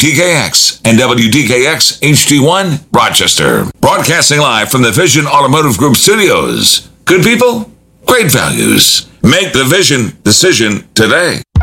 WTKX and WTKX HD1 Rochester. Broadcasting live from the Vision Automotive Group studios. Good people, great values. Make the Vision decision today.